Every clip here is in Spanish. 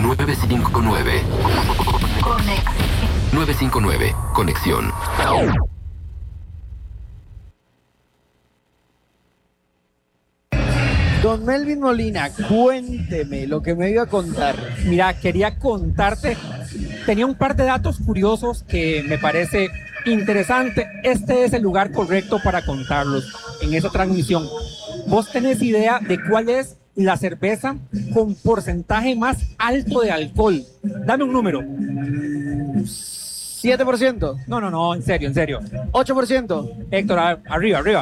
959. 959. Conexión. Don Melvin Molina, cuénteme lo que me iba a contar. Mira, quería contarte, tenía un par de datos curiosos que me parece interesante. Este es el lugar correcto para contarlos en esa transmisión. ¿Vos tenés idea de cuál es la cerveza con porcentaje más alto de alcohol? Dame un número. 7%. No, en serio. 8%. Héctor, arriba.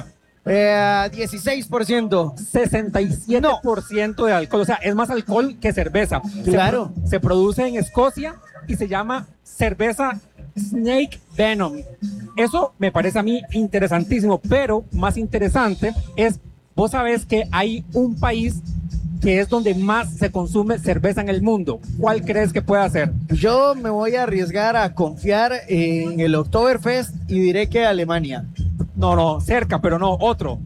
16%. 67% de alcohol, o sea, es más alcohol que cerveza. Claro. Se produce en Escocia y se llama cerveza Snake Venom. Eso me parece a mí interesantísimo, pero más interesante es, vos sabés que hay un país que es donde más se consume cerveza en el mundo. ¿Cuál crees que puede ser? Yo me voy a arriesgar a confiar en el Oktoberfest y diré que Alemania. No, cerca, pero no, otro.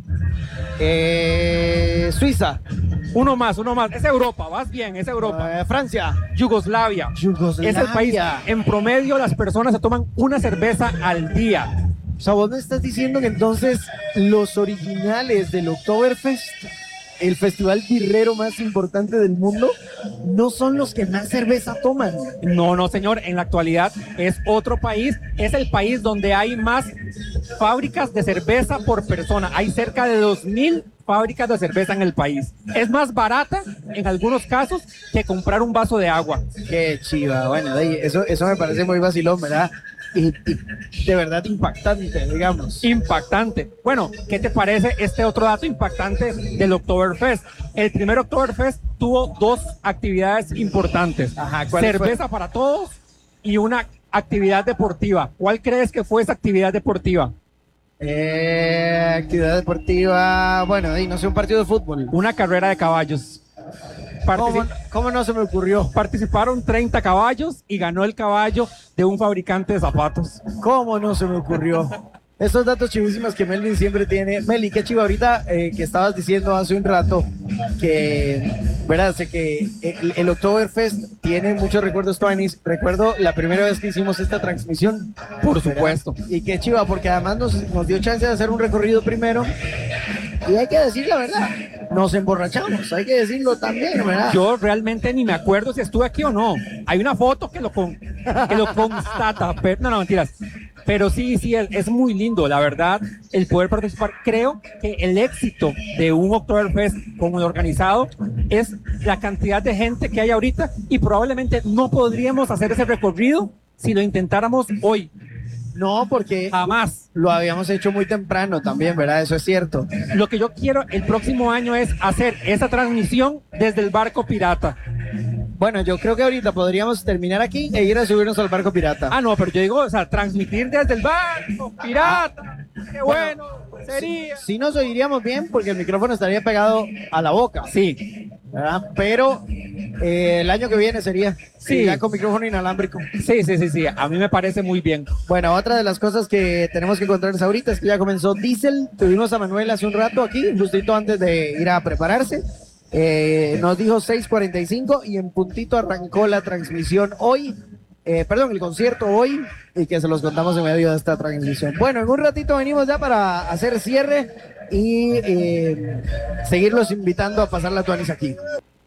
Suiza. Uno más. Es Europa, vas bien, es Europa. Francia. Yugoslavia. Es el país. En promedio, las personas se toman una cerveza al día. O sea, vos me estás diciendo que entonces los originales del Oktoberfest, el festival birrero más importante del mundo, no son los que más cerveza toman. No, señor, en la actualidad es otro país, es el país donde hay más fábricas de cerveza por persona. Hay cerca de 2,000 fábricas de cerveza en el país. Es más barata en algunos casos que comprar un vaso de agua. Qué chiva, bueno, eso me parece muy vacilón, ¿verdad? Y de verdad impactante, digamos. Impactante. Bueno, ¿qué te parece este otro dato impactante del Oktoberfest? El primer Oktoberfest tuvo 2 actividades importantes. Ajá, cerveza para todos y una actividad deportiva. ¿Cuál crees que fue esa actividad deportiva? Actividad deportiva, bueno, no sé, un partido de fútbol. Una carrera de caballos. ¿Cómo no se me ocurrió? Participaron 30 caballos y ganó el caballo de un fabricante de zapatos. ¿Cómo no se me ocurrió? Estos datos chivísimos que Melvin siempre tiene. Meli, qué chiva ahorita que estabas diciendo hace un rato que, ¿verdad? Sé que el Oktoberfest tiene muchos recuerdos, Tuanis. Recuerdo la primera vez que hicimos esta transmisión. Por supuesto. Y qué chiva, porque además nos dio chance de hacer un recorrido primero. Y hay que decir la verdad, nos emborrachamos, hay que decirlo también, ¿verdad? Yo realmente ni me acuerdo si estuve aquí o no. Hay una foto que lo constata, pero, no, mentiras. Pero sí, es muy lindo, la verdad, el poder participar. Creo que el éxito de un Oktoberfest como el organizado es la cantidad de gente que hay ahorita y probablemente no podríamos hacer ese recorrido si lo intentáramos hoy. No, porque jamás lo habíamos hecho muy temprano también, ¿verdad? Eso es cierto. Lo que yo quiero el próximo año es hacer esa transmisión desde el barco pirata. Bueno, yo creo que ahorita podríamos terminar aquí e ir a subirnos al barco pirata. Ah, no, pero yo digo, o sea, transmitir desde el barco pirata. Qué bueno sería. Sí nos oiríamos bien porque el micrófono estaría pegado a la boca. Sí. ¿Verdad? Pero el año que viene sería ya con micrófono inalámbrico. Sí, a mí me parece muy bien. Bueno, otra de las cosas que tenemos que encontrarles ahorita es que ya comenzó Diesel. Tuvimos a Manuel hace un rato aquí, justito antes de ir a prepararse. Nos dijo 6:45 y en puntito arrancó la transmisión hoy. El concierto hoy, y que se los contamos en medio de esta transmisión. Bueno, en un ratito venimos ya para hacer cierre y seguirlos invitando a pasar la Tuanis aquí.